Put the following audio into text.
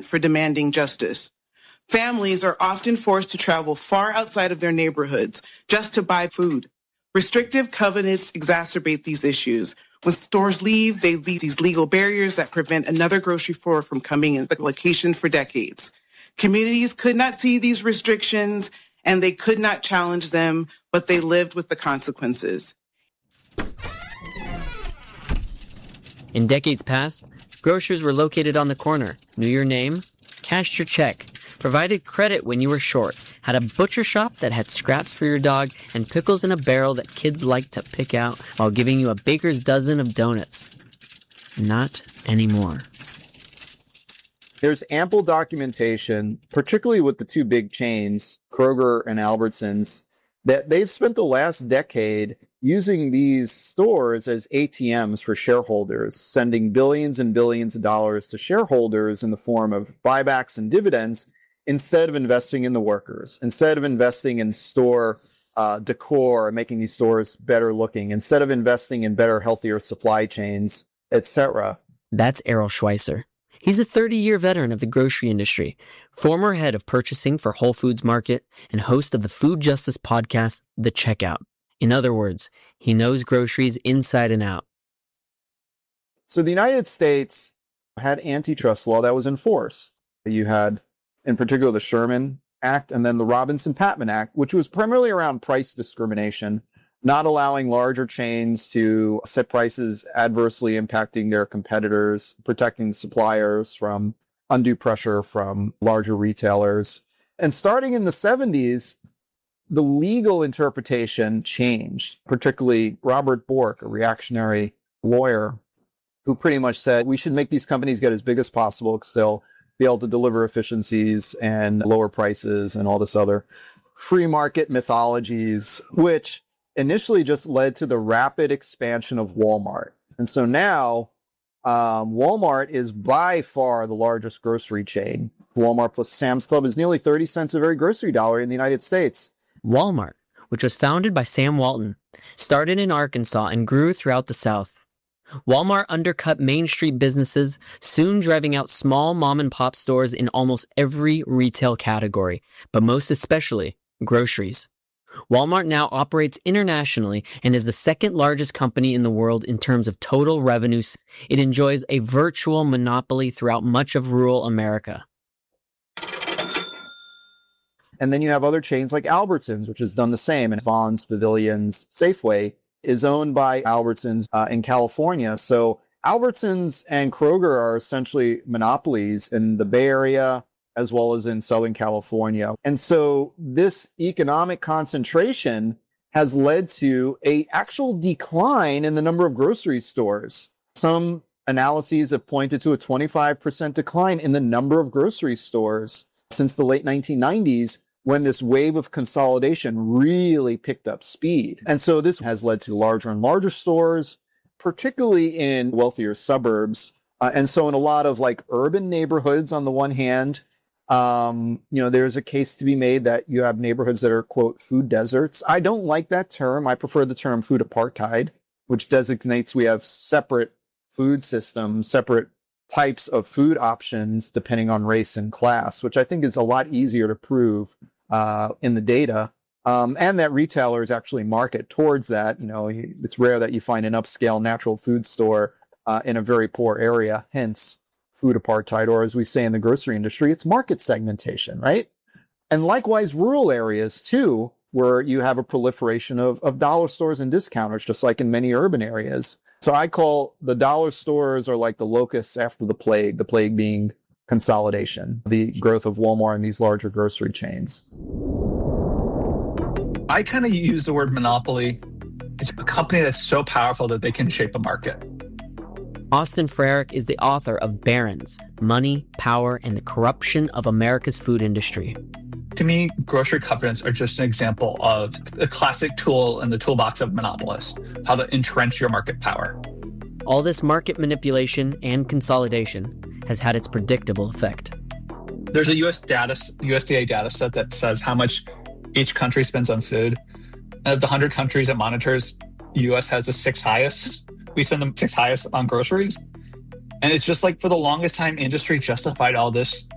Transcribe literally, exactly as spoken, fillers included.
for demanding justice. Families are often forced to travel far outside of their neighborhoods just to buy food. Restrictive covenants exacerbate these issues. When stores leave, they leave these legal barriers that prevent another grocery store from coming in the location for decades. Communities could not see these restrictions and they could not challenge them, but they lived with the consequences. In decades past, grocers were located on the corner, knew your name, cashed your check, provided credit when you were short, had a butcher shop that had scraps for your dog, and pickles in a barrel that kids liked to pick out while giving you a baker's dozen of donuts. Not anymore. There's ample documentation, particularly with the two big chains, Kroger and Albertsons, that they've spent the last decade using these stores as A T Ms for shareholders, sending billions and billions of dollars to shareholders in the form of buybacks and dividends, instead of investing in the workers, instead of investing in store uh, decor and making these stores better looking, instead of investing in better, healthier supply chains, et cetera. That's Errol Schweitzer. He's a thirty-year veteran of the grocery industry, former head of purchasing for Whole Foods Market, and host of the food justice podcast, The Checkout. In other words, he knows groceries inside and out. So the United States had antitrust law that was in force. You had, in particular, the Sherman Act and then the Robinson-Patman Act, which was primarily around price discrimination, not allowing larger chains to set prices adversely impacting their competitors, protecting suppliers from undue pressure from larger retailers. And starting in the seventies, the legal interpretation changed, particularly Robert Bork, a reactionary lawyer, who pretty much said we should make these companies get as big as possible because they'll be able to deliver efficiencies and lower prices and all this other free market mythologies, which initially just led to the rapid expansion of Walmart. And so now um, Walmart is by far the largest grocery chain. Walmart plus Sam's Club is nearly thirty cents of every grocery dollar in the United States. Walmart, which was founded by Sam Walton, started in Arkansas and grew throughout the South. Walmart undercut Main Street businesses, soon driving out small mom-and-pop stores in almost every retail category, but most especially groceries. Walmart now operates internationally and is the second largest company in the world in terms of total revenues. It enjoys a virtual monopoly throughout much of rural America. And then you have other chains like Albertsons, which has done the same. And Vons, Pavilions, Safeway is owned by Albertsons uh, in California. So Albertsons and Kroger are essentially monopolies in the Bay Area as well as in Southern California. And so this economic concentration has led to a actual decline in the number of grocery stores. Some analyses have pointed to a twenty-five percent decline in the number of grocery stores since the late nineteen nineties, when this wave of consolidation really picked up speed. And so this has led to larger and larger stores, particularly in wealthier suburbs. Uh, and so in a lot of like urban neighborhoods, on the one hand, um, you know, there's a case to be made that you have neighborhoods that are, quote, food deserts. I don't like that term. I prefer the term food apartheid, which designates we have separate food systems, separate types of food options depending on race and class, which I think is a lot easier to prove uh, in the data. Um, and that retailers actually market towards that. You know, it's rare that you find an upscale natural food store uh, in a very poor area, hence food apartheid, or as we say in the grocery industry, it's market segmentation, right? And likewise, rural areas too, where you have a proliferation of, of dollar stores and discounters, just like in many urban areas. So I call the dollar stores are like the locusts after the plague, the plague being consolidation, the growth of Walmart and these larger grocery chains. I kind of use the word monopoly. It's a company that's so powerful that they can shape a market. Austin Frerick is the author of Barron's, Money, Power, and the Corruption of America's Food Industry. To me, grocery covenants are just an example of a classic tool in the toolbox of monopolists, how to entrench your market power. All this market manipulation and consolidation has had its predictable effect. There's a U S data, U S D A data set that says how much each country spends on food. And of the one hundred countries it monitors, the U S has the sixth highest. We spend the sixth highest on groceries. And it's just like for the longest time, industry justified all this